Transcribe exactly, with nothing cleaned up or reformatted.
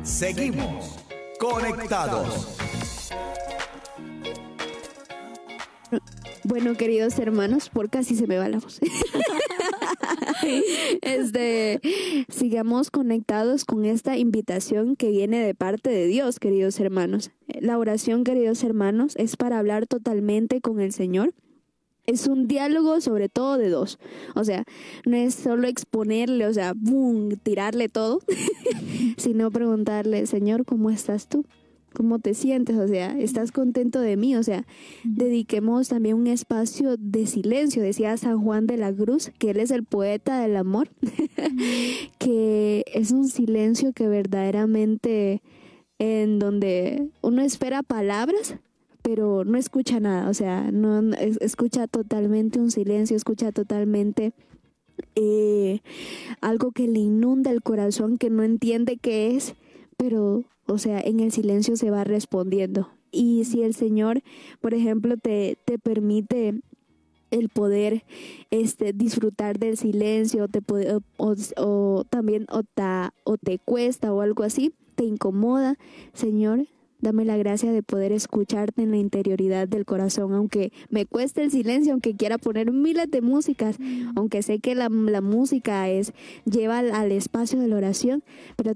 Seguimos conectados. Bueno, queridos hermanos, por casi se me va la voz. Este, sigamos conectados con esta invitación que viene de parte de Dios, queridos hermanos. La oración, queridos hermanos, es para hablar totalmente con el Señor. Es un diálogo sobre todo de dos. O sea, no es solo exponerle, o sea, boom, tirarle todo, sino preguntarle, Señor, ¿cómo estás tú? ¿Cómo te sientes? O sea, ¿estás contento de mí? O sea, dediquemos también un espacio de silencio. Decía San Juan de la Cruz que él es el poeta del amor, que es un silencio que verdaderamente en donde uno espera palabras, pero no escucha nada. O sea, no es, escucha totalmente un silencio, escucha totalmente eh, algo que le inunda el corazón, que no entiende qué es, pero, o sea, en el silencio se va respondiendo. Y si el Señor, por ejemplo, te, te permite el poder este, disfrutar del silencio, te puede, o, o, o también o, ta, o te cuesta o algo así, te incomoda, Señor, dame la gracia de poder escucharte en la interioridad del corazón, aunque me cueste el silencio, aunque quiera poner miles de músicas, mm. aunque sé que la, la música es lleva al, al espacio de la oración, pero